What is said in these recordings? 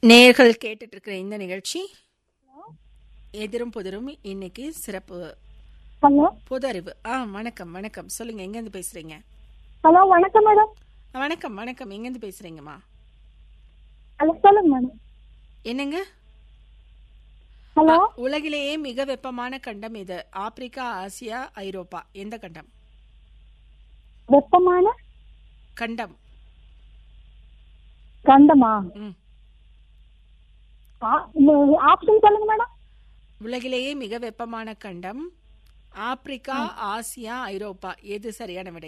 நேயர்கள் கேட்டுட்டு இருக்கிற இந்த நிகழ்ச்சி எதிரும் புதிரும். இன்னைக்கு சிறப்பு ஹலோ பொது அறிவு. வணக்கம் வணக்கம், சொல்லுங்க, எங்க இருந்து பேசுறீங்க? ஹலோ வணக்கம் மேடம். வணக்கம் வணக்கம், எங்க இருந்து பேசுறீங்கம்மா? ஹலோ சொல்லுங்க மேடம். என்னங்க? ஹலோ. உலகிலேயே மிக வெப்பமான கண்டம் இது. ஆப்பிரிக்கா, ஆசியா, ஐரோப்பா, எந்த கண்டம்? வெப்பமான கண்டம். கண்டமா? ம். ஆப்ஷன் சொல்லுங்க மேடம். உலகிலேயே மிக வெப்பமான கண்டம் ஆப்பிரிக்கா, ஆசியா, ஐரோப்பா, எது சரியான விடை?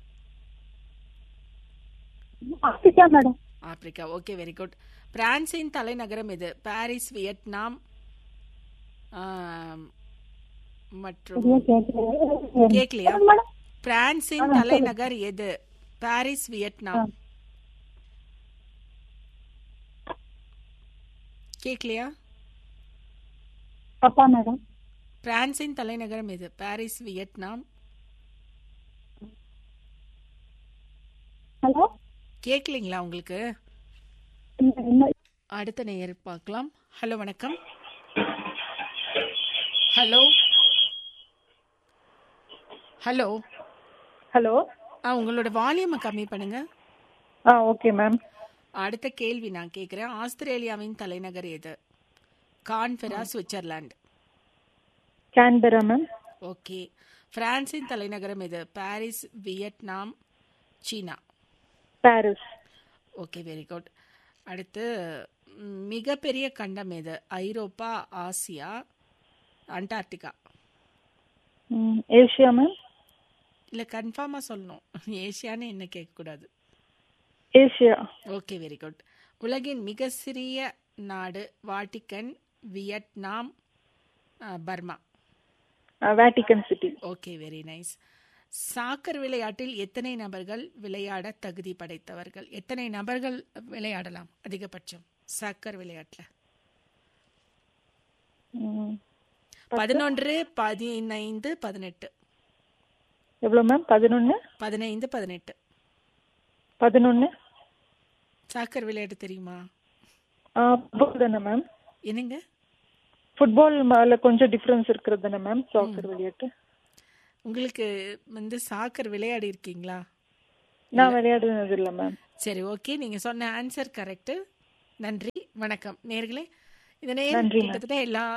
Africa madam. Africa. Okay, very good. பிரான்சின் தலைநகரம் எது? பாரிஸ், வியட்நாம் மற்றும் கேக்கலையா? பிரான்சின் தலைநகர் எது? பாரிஸ், வியட்நாம், கேக்கலையா? அப்பா மேடம். பிரான்சின் தலைநகரம் எது? Paris, Vietnam. ஹலோ கேக்கலீங்களா உங்களுக்கு? அடுத்த நேயர் பார்க்கலாம். ஹலோ வணக்கம். Hello hello hello. உங்களோட வால்யூமை கம்மி பண்ணுங்க. Okay ma'am. அடுத்த கேள்வி நான் கேட்கிறேன். ஆஸ்திரேலியாவின் தலைநகர் எது? Canberra, Switzerland. Canberra ma'am. Okay. பிரான்சின் தலைநகரம் எது? பாரிஸ், வியட்நாம், சீனா. பாரிஸ். Okay, very good. அடுத்து மிகப்பெரிய கண்டம் எது? ஐரோப்பா, ஆசியா, அண்டார்டிகா. Asia ma'am. இல்லை, கன்ஃபார்மாக சொல்லணும். ஏசியான்னு என்ன கேட்கக்கூடாது. ஏசியா. Okay, very good. உலகின் மிக சிறிய நாடு? Vatican, Vietnam, Burma. Vatican city. Okay, very nice. Soccer விளையாட்டில் எத்தனை நபர்கள் விளையாட தகுதி படைத்தவர்கள்? எத்தனை நபர்கள் விளையாடலாம் அதிகபட்சம் சாக்கர் விளையாட்டில்? 11, 15, 18. எவ்வளோ மேம்? 11, 15, 18. 11. சாக்கர் விளையாட்டு தெரியுமா? ஃபுட்பால் தானே மேம்? என்னங்க? ஃபுட்பால் மேலே கொஞ்சம் டிஃப்ரென்ஸ் இருக்கிறது தானே மேம் சாக்கர் விளையாட்டு? உங்களுக்கு சாக்கர் விளையாடி இருக்கீங்களா? நான் விளையாடுனது இல்லை மேம். சரி, ஓகே, நீங்க சொன்ன ஆன்சர் கரெக்ட். நன்றி, வணக்கம். நேர்களே, இந்த கிட்டத்தட்ட எல்லா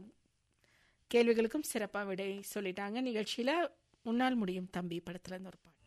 கேள்விகளுக்கும் சிறப்பாக விடை சொல்லிட்டாங்க. நிகழ்ச்சியில உன்னால் முடியும் தம்பி படத்துல இருந்து ஒரு பாட்டு.